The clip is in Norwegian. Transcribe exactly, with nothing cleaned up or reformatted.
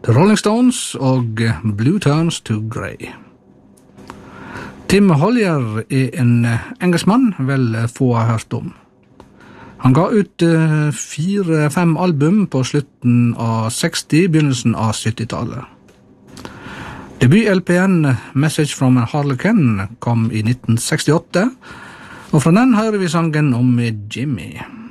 The Rolling Stones og Blue Turns to Grey. Tim Hollier er en engelskmann vel få har hørt om. Han ga ut fire-fem album på slutten av seksti, begynnelsen av syttitallet. Debut-L P-en Message from a Harlequin kom i nitten sekstiåtte, og fra den hører vi sangen om Jimmy.